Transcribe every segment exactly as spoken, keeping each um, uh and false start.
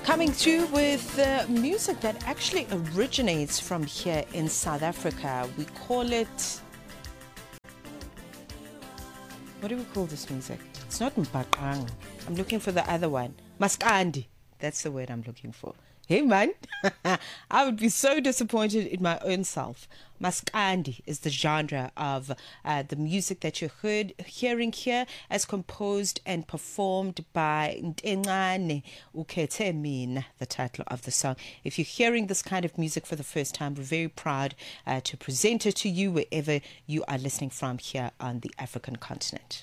Coming through with uh, music that actually originates from here in South Africa. We call it... What do we call this music? It's not Mbaqang. I'm looking for the other one. Maskandi. That's the word I'm looking for. Hey man, I would be so disappointed in my own self. Maskandi is the genre of uh, the music that you heard hearing here, as composed and performed by Ntengane Ukhethe Mina, the title of the song. If you're hearing this kind of music for the first time, we're very proud uh, to present it to you wherever you are listening from here on the African continent.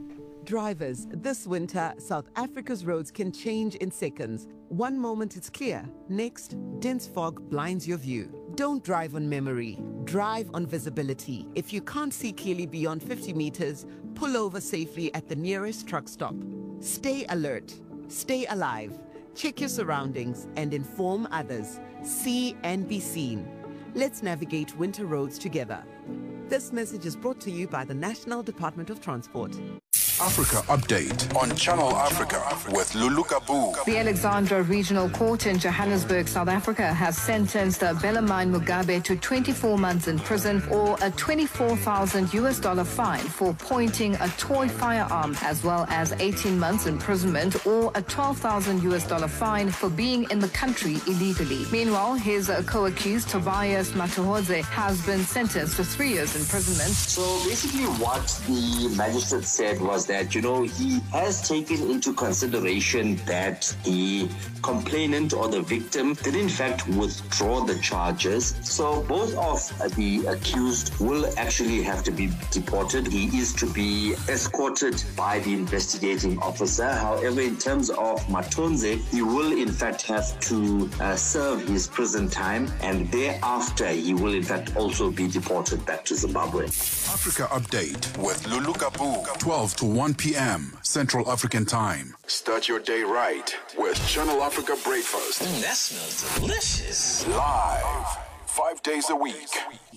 Drivers, this winter, South Africa's roads can change in seconds. One moment it's clear, next, dense fog blinds your view. Don't drive on memory, drive on visibility. If you can't see clearly beyond fifty meters, pull over safely at the nearest truck stop. Stay alert, stay alive, check your surroundings and inform others. See and be seen. Let's navigate winter roads together. This message is brought to you by the National Department of Transport. Africa Update on Channel Africa with Lulu Kabu. The Alexandra Regional Court in Johannesburg, South Africa, has sentenced Bellarmine Mugabe to twenty-four months in prison or a twenty-four thousand U S dollar fine for pointing a toy firearm, as well as eighteen months imprisonment or a twelve thousand U S dollar fine for being in the country illegally. Meanwhile, his co-accused Tobias Matuhodze has been sentenced to three years imprisonment. So basically what the magistrate said was that, you know, he has taken into consideration that the complainant or the victim did in fact withdraw the charges. So both of the accused will actually have to be deported. He is to be escorted by the investigating officer. However, in terms of Matonze, he will in fact have to uh, serve his prison time, and thereafter he will in fact also be deported back to Zimbabwe. Africa Update with Lulu Kabu, twelve to one p.m. Central African Time. Start your day right with Channel Africa Breakfast. Mm, that smells delicious. Live, five days a week.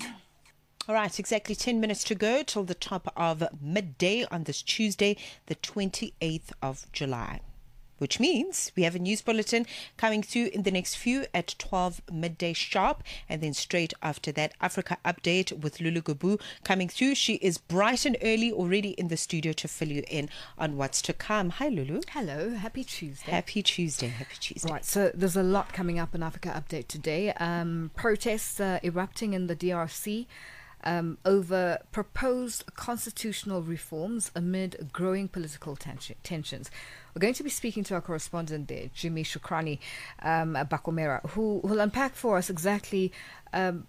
All right, exactly ten minutes to go till the top of midday on this Tuesday, the twenty-eighth of July. Which means we have a news bulletin coming through in the next few at twelve midday sharp. And then straight after that, Africa Update with Lulu Gabu coming through. She is bright and early already in the studio to fill you in on what's to come. Hi, Lulu. Hello. Happy Tuesday. Happy Tuesday. Happy Tuesday. Right. So there's a lot coming up in Africa Update today. Um, protests uh, erupting in the D R C. Um, over proposed constitutional reforms amid growing political tension, tensions. We're going to be speaking to our correspondent there, Jimmy Shukrani um, Bakomera, who will unpack for us exactly um,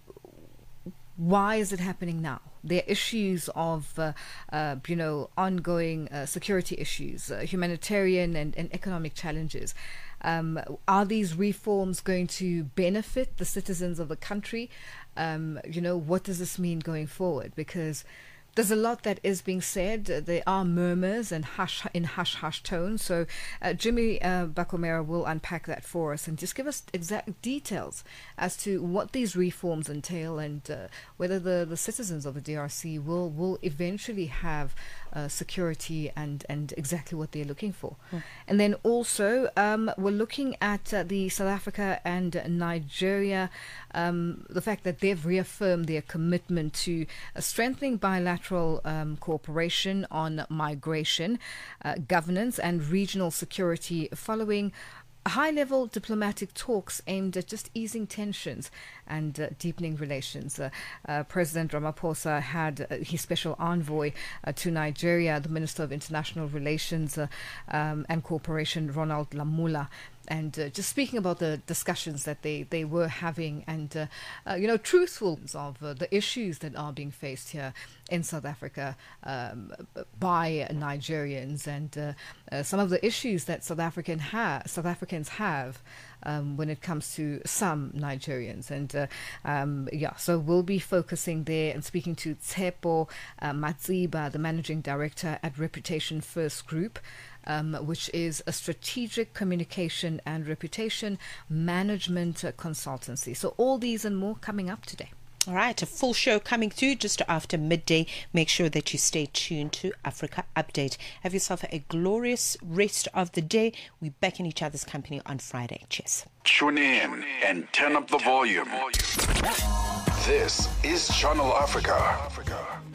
why is it happening now. There are issues of, uh, uh, you know, ongoing uh, security issues, uh, humanitarian and, and economic challenges. Um, are these reforms going to benefit the citizens of the country? Um, you know, what does this mean going forward? Because there's a lot that is being said. There are murmurs and hush in hush hush tones. So uh, Jimmy uh, Bakomera will unpack that for us and just give us exact details as to what these reforms entail and uh, whether the, the citizens of the D R C will will eventually have uh, security and and exactly what they're looking for. Mm. And then also um, we're looking at uh, the South Africa and Nigeria, um, the fact that they've reaffirmed their commitment to uh, strengthening bilateral Um, cooperation on migration, uh, governance and regional security following high-level diplomatic talks aimed at just easing tensions and uh, deepening relations. Uh, uh, President Ramaphosa had uh, his special envoy uh, to Nigeria, the Minister of International Relations uh, um, and Cooperation, Ronald Lamula. And uh, just speaking about the discussions that they, they were having and, uh, uh, you know, truthful of uh, the issues that are being faced here in South Africa um, by Nigerians and uh, uh, some of the issues that South African ha- South Africans have um, when it comes to some Nigerians. And, uh, um, yeah, so we'll be focusing there and speaking to Tshepo uh, Matsiba, the Managing Director at Reputation First Group, Um, which is a strategic communication and reputation management uh, consultancy. So all these and more coming up today. All right, a full show coming through just after midday. Make sure that you stay tuned to Africa Update. Have yourself a glorious rest of the day. We're back in each other's company on Friday. Cheers. Tune in and turn up the volume. This is Channel Africa.